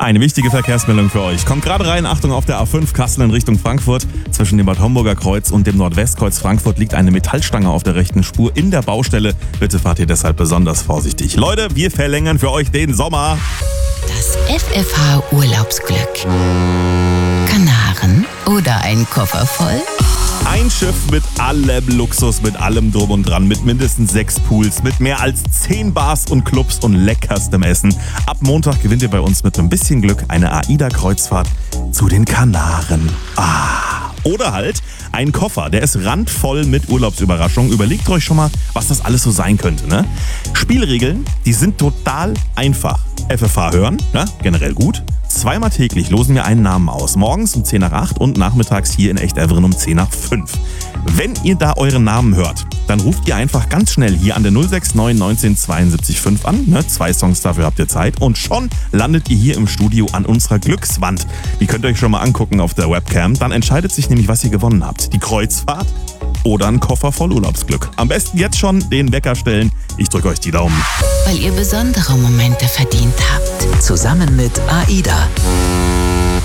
Eine wichtige Verkehrsmeldung für euch. Kommt gerade rein, Achtung, auf der A5 Kassel in Richtung Frankfurt. Zwischen dem Bad Homburger Kreuz und dem Nordwestkreuz Frankfurt liegt eine Metallstange auf der rechten Spur in der Baustelle. Bitte fahrt ihr deshalb besonders vorsichtig. Leute, wir verlängern für euch den Sommer. Das FFH Urlaubsglück. Kanaren oder ein Koffer voll? Ein Schiff mit allem Luxus, mit allem Drum und Dran, mit mindestens 6 Pools, mit mehr als 10 Bars und Clubs und leckerstem Essen. Ab Montag gewinnt ihr bei uns mit ein bisschen Glück eine AIDA-Kreuzfahrt zu den Kanaren. Oder halt ein Koffer, der ist randvoll mit Urlaubsüberraschungen. Überlegt euch schon mal, was das alles so sein könnte, ne? Spielregeln, die sind total einfach. FFH hören, ne? Generell gut. 2-mal täglich losen wir einen Namen aus. Morgens um 10 nach 8 und nachmittags hier in Echt-Everen um 10 nach 5. Wenn ihr da euren Namen hört, dann ruft ihr einfach ganz schnell hier an der 069 19 72 5 an. 2 Songs dafür habt ihr Zeit und schon landet ihr hier im Studio an unserer Glückswand. Die könnt ihr euch schon mal angucken auf der Webcam. Dann entscheidet sich nämlich, was ihr gewonnen habt. Die Kreuzfahrt oder ein Koffer voll Urlaubsglück. Am besten jetzt schon den Wecker stellen. Ich drücke euch die Daumen. Weil ihr besondere Momente verdient habt. Zusammen mit AIDA.